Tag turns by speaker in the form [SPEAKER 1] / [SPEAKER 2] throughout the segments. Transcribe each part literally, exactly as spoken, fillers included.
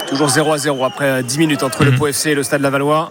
[SPEAKER 1] Toujours zéro à zéro après dix minutes entre mmh. le Pau F C et le Stade Lavallois.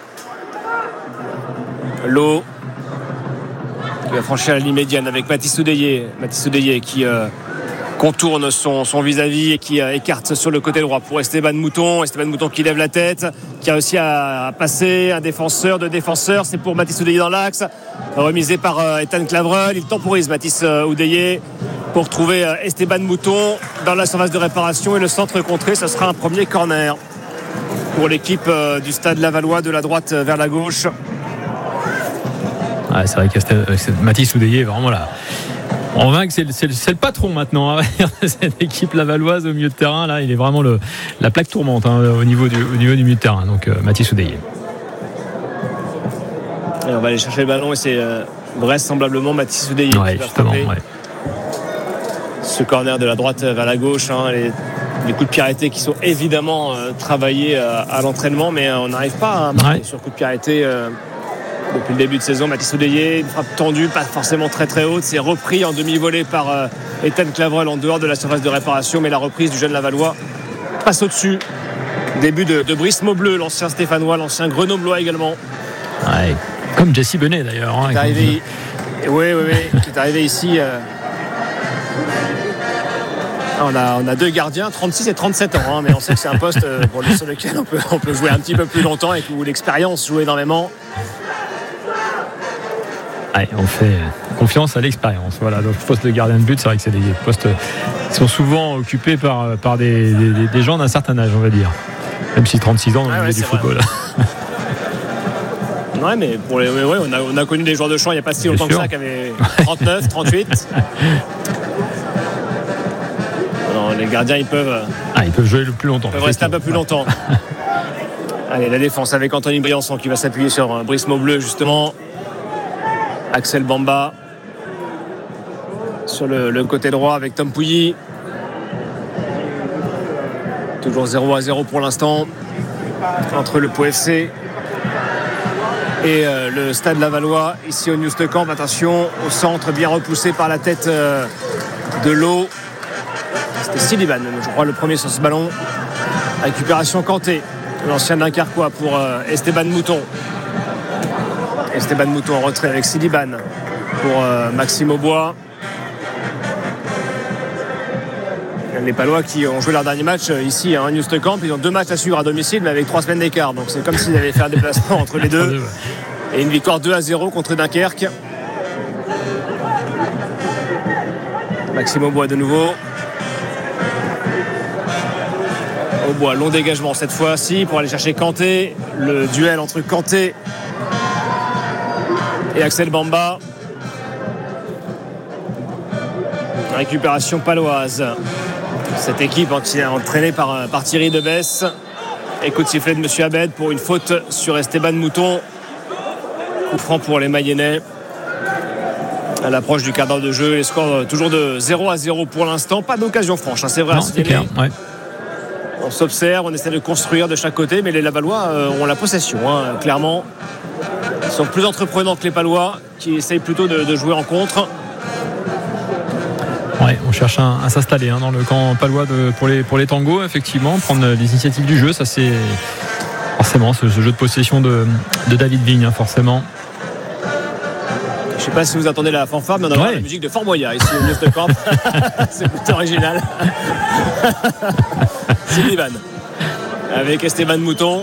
[SPEAKER 1] L'eau qui va franchir la ligne médiane avec Mathis Oudéié. Mathis Oudéié qui euh, contourne son, son vis-à-vis et qui euh, écarte sur le côté droit pour Esteban Mouton. Esteban Mouton qui lève la tête, qui a réussi à, à passer un défenseur, deux défenseurs. C'est pour Mathis Oudéié dans l'axe, remisé par euh, Ethan Clavreul. Il temporise Mathis euh, Oudéié pour trouver euh, Esteban Mouton dans la surface de réparation et le centre contré. Ce sera un premier corner pour l'équipe euh, du Stade Lavallois, de la droite vers la gauche.
[SPEAKER 2] Ah, c'est vrai que Mathis Oudéié est vraiment là. On voit que c'est, c'est, c'est le patron maintenant, hein, cette équipe lavalloise au milieu de terrain. Là, il est vraiment le, la plaque tourmente hein, au, niveau du, au niveau du milieu de terrain. Donc euh, Mathis Oudéié.
[SPEAKER 1] Et on va aller chercher le ballon et c'est euh, vraisemblablement Mathis Oudéié
[SPEAKER 2] ouais,
[SPEAKER 1] qui va
[SPEAKER 2] justement,
[SPEAKER 1] frapper.
[SPEAKER 2] Ouais.
[SPEAKER 1] Ce corner de la droite vers la gauche, hein, les, les coups de pied arrêtés qui sont évidemment euh, travaillés euh, à l'entraînement, mais euh, on n'arrive pas à marquer ouais. sur coup de pied arrêté. Euh, Depuis le début de saison, Mathis Oudéié, une frappe tendue, pas forcément très très haute. C'est repris en demi-volée par euh, Ethan Clavreul en dehors de la surface de réparation. Mais la reprise du jeune Lavallois passe au-dessus. Début de, de Brice Maubleu, l'ancien Stéphanois, l'ancien Grenoblois également.
[SPEAKER 2] Ouais, comme Jesse Benet d'ailleurs. Hein,
[SPEAKER 1] qui est arrivé, oui, oui, oui, qui est arrivé ici. Euh... On a, on a deux gardiens, trente-six et trente-sept ans, hein, mais on sait que c'est un poste pour le, sur lequel on peut, on peut jouer un petit peu plus longtemps et où l'expérience joue énormément.
[SPEAKER 2] Ouais, on fait confiance à l'expérience. Voilà, le poste de gardien de but, c'est vrai que c'est des postes qui sont souvent occupés par, par des, des, des gens d'un certain âge, on va dire. Même si trente-six ans dans le milieu du football.
[SPEAKER 1] Ouais, mais pour les, ouais, on, a, on a connu des joueurs de champ il n'y a pas si longtemps que ça, qui avaient trente-neuf, trente-huit. Alors, les gardiens, ils peuvent.
[SPEAKER 2] Ah, ils peuvent jouer le plus longtemps.
[SPEAKER 1] Ils peuvent rester un peu plus longtemps. Allez, la défense avec Anthony Briançon qui va s'appuyer sur Brice Maubleu, justement. Axel Bamba sur le, le côté droit avec Tom Pouilly. Toujours zéro à zéro pour l'instant entre le Pau F C et euh, le Stade Lavallois ici au Newste Camp. Attention au centre bien repoussé par la tête euh, de l'eau. C'était Siliban, je crois, le premier sur ce ballon. Récupération Kanté, l'ancien Dunkerquois pour euh, Esteban Mouton. Esteban Mouton en retrait avec Siliban pour euh, Maxime Aubois. Les Palois qui ont joué leur dernier match euh, ici à hein, Newste Camp, ils ont deux matchs à suivre à domicile mais avec trois semaines d'écart. Donc c'est comme s'ils avaient fait un déplacement entre les deux. Et une victoire deux à zéro contre Dunkerque. Maxime Aubois de nouveau. Aubois, long dégagement cette fois-ci pour aller chercher Kanté. Le duel entre Kanté et Axel Bamba. Récupération paloise. Cette équipe entraînée par, par Thierry Debesse. Et coup de sifflet de M. Abed pour une faute sur Esteban Mouton. Coup franc pour les Mayennais. À l'approche du quart d'heure de jeu, les scores toujours de zéro à zéro pour l'instant. Pas d'occasion franche, hein, c'est vrai.
[SPEAKER 2] Non, c'est clair, ouais.
[SPEAKER 1] On s'observe, on essaie de construire de chaque côté, mais les Lavallois euh, ont la possession, hein, clairement. Ils sont plus entreprenants que les Palois, qui essayent plutôt de, de jouer en contre.
[SPEAKER 2] Ouais, on cherche à, à s'installer hein, dans le camp palois de, pour, les, pour les tangos, effectivement, prendre les initiatives du jeu. Ça, c'est forcément ce, ce jeu de possession de, de David Vigne, hein, forcément.
[SPEAKER 1] Je ne sais pas si vous attendez la fanfare, mais on a ouais. la musique de Fort Boyard ici au Newste Camp. C'est plutôt original. C'est Liban avec Esteban Mouton.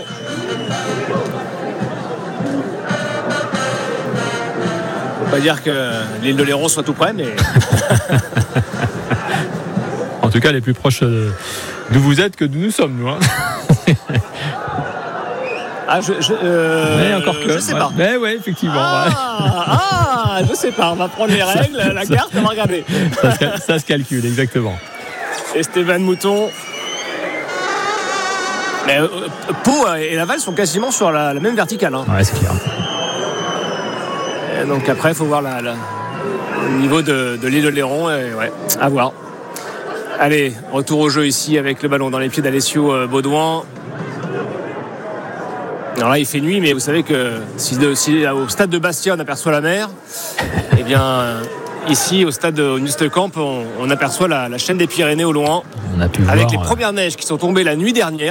[SPEAKER 1] Faut pas dire que l'île de Léron soit tout près, mais
[SPEAKER 2] en tout cas, elle est plus proche d'où vous êtes que d'où nous sommes, nous. Hein.
[SPEAKER 1] Ah, je, je, euh,
[SPEAKER 2] mais encore que,
[SPEAKER 1] je sais
[SPEAKER 2] ouais.
[SPEAKER 1] pas.
[SPEAKER 2] Mais ouais, effectivement.
[SPEAKER 1] Ah, ouais. ah, je sais pas. On va prendre les règles, ça, la carte, on va regarder.
[SPEAKER 2] Ça, ça, ça se calcule, exactement.
[SPEAKER 1] Esteban Mouton. Mais euh, Pau et Laval sont quasiment sur la, la même verticale. Hein.
[SPEAKER 2] Ouais, c'est clair.
[SPEAKER 1] Et donc après, il faut voir la, la, le niveau de, de l'île de Léron. Et ouais, à voir. Allez, retour au jeu ici avec le ballon dans les pieds d'Alessio euh, Baudouin. Alors là, il fait nuit, mais vous savez que si, de, si au stade de Bastia, on aperçoit la mer, eh bien, ici, au stade de Newste Camp, on, on aperçoit la, la chaîne des Pyrénées au loin,
[SPEAKER 2] on a pu
[SPEAKER 1] avec
[SPEAKER 2] voir,
[SPEAKER 1] les premières neiges qui sont tombées la nuit dernière.